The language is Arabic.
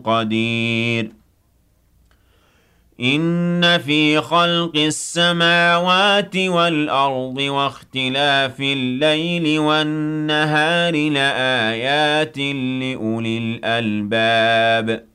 قدير إن في خلق السماوات والأرض واختلاف الليل والنهار لآيات لأولي الألباب